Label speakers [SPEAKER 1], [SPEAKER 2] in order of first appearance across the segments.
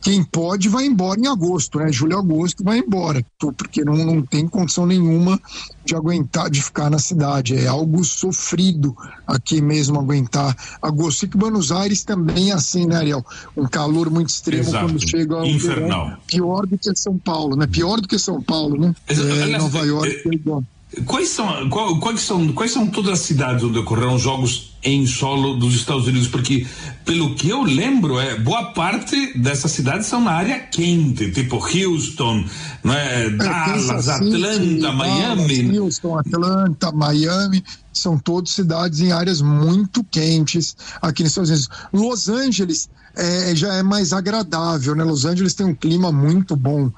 [SPEAKER 1] Quem pode vai embora em agosto, né? Julho e agosto vai embora, porque não tem condição nenhuma de aguentar, de ficar na cidade. É algo sofrido aqui mesmo aguentar agosto. E que Buenos Aires também é assim, né, Ariel? Um calor muito extremo. Exato. Quando chega ao
[SPEAKER 2] infernal.
[SPEAKER 1] Verão, pior do que São Paulo, né? Pior do que São Paulo, né? Nova York é igual.
[SPEAKER 2] Quais são todas as cidades onde ocorreram jogos em solo dos Estados Unidos? Porque, pelo que eu lembro, boa parte dessas cidades são na área quente, tipo Houston, né? Dallas, Atlanta, Miami.
[SPEAKER 1] Houston, Atlanta, Miami, são todas cidades em áreas muito quentes aqui nos Estados Unidos. Los Angeles já é mais agradável, né? Los Angeles tem um clima muito bom,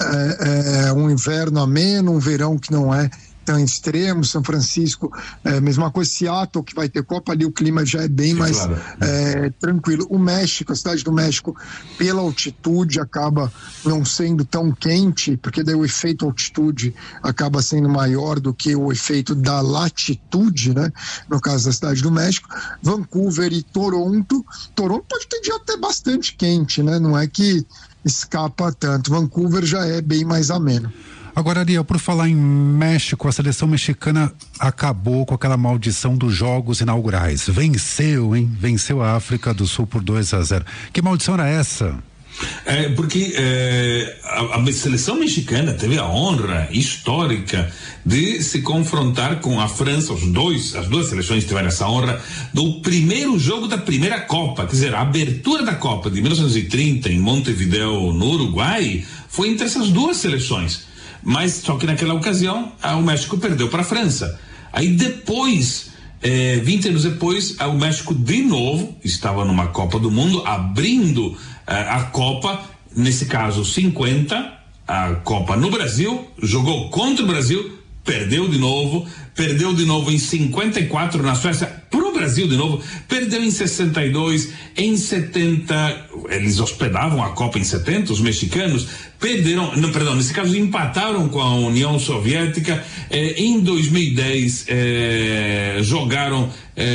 [SPEAKER 1] um inverno ameno, um verão que não é tão extremo. São Francisco, mesma coisa. Seattle, que vai ter Copa, ali o clima já é bem mais tranquilo. O México, a cidade do México, pela altitude, acaba não sendo tão quente, porque daí o efeito altitude acaba sendo maior do que o efeito da latitude, né? No caso da cidade do México. Vancouver e Toronto pode ter dia até bastante quente, né? Não é que escapa tanto. Vancouver já é bem mais ameno.
[SPEAKER 3] Agora, Ariel, por falar em México, a seleção mexicana acabou com aquela maldição dos jogos inaugurais. Venceu a África do Sul por 2-0. Que maldição era essa?
[SPEAKER 2] Porque a seleção mexicana teve a honra histórica de se confrontar com a França. As duas seleções tiveram essa honra do primeiro jogo da primeira Copa, quer dizer, a abertura da Copa de 1930 em Montevideo, no Uruguai, foi entre essas duas seleções. Mas só que naquela ocasião o México perdeu para a França. Aí depois, 20 anos depois, o México de novo estava numa Copa do Mundo, abrindo a Copa, nesse caso 50, a Copa no Brasil, jogou contra o Brasil, perdeu de novo em 54 na Suécia pro Brasil de novo, perdeu em 62, em 70, eles hospedavam a Copa em 70, os mexicanos nesse caso empataram com a União Soviética, em 2010 jogaram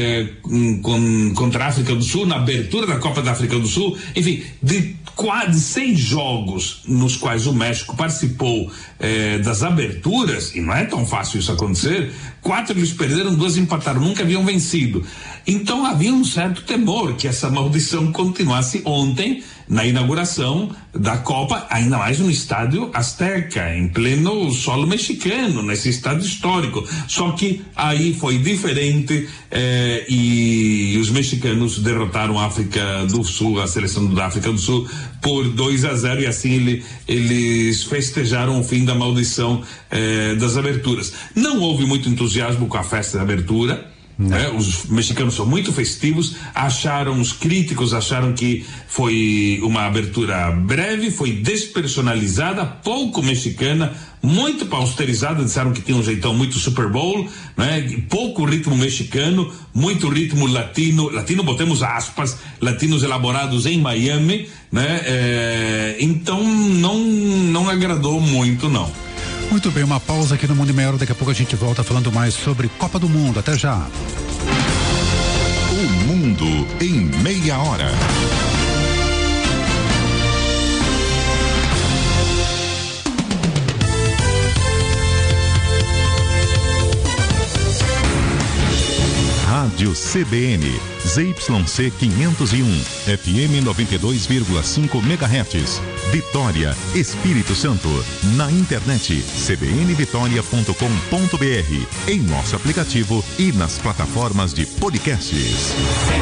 [SPEAKER 2] contra a África do Sul, na abertura da Copa da África do Sul. Enfim, de quase 6 jogos nos quais o México participou das aberturas, e não é tão fácil isso acontecer, 4 eles perderam, 2 empataram, nunca haviam vencido. Então havia um certo temor que essa maldição continuasse ontem, na inauguração da Copa, ainda mais no estádio Azteca, em pleno solo mexicano, nesse estádio histórico. Só que aí foi diferente, e os mexicanos derrotaram a África do Sul, a seleção da África do Sul, por 2-0, e assim eles festejaram o fim da maldição das aberturas. Não houve muito entusiasmo com a festa de abertura. Os mexicanos são muito festivos, os críticos acharam que foi uma abertura breve, foi despersonalizada, pouco mexicana, muito pausterizada, disseram que tinha um jeitão muito Super Bowl, né? Pouco ritmo mexicano, muito ritmo latino, botemos aspas, latinos elaborados em Miami, né? Então não agradou muito, não.
[SPEAKER 3] Muito bem, uma pausa aqui no Mundo em Meia Hora, daqui a pouco a gente volta falando mais sobre Copa do Mundo, até já.
[SPEAKER 4] O Mundo em Meia Hora. Rádio CBN, ZYC 501, FM 92,5 MHz, Vitória, Espírito Santo. Na internet, cbnvitoria.com.br, em nosso aplicativo e nas plataformas de podcasts.